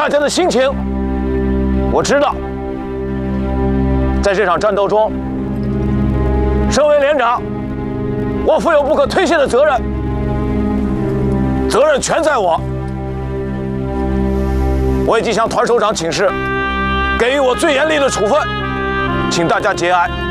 大家的心情。我知道，在这场战斗中，身为连长，我负有不可推卸的责任，责任全在我。我已经向团首长请示，给予我最严厉的处分，请大家节哀。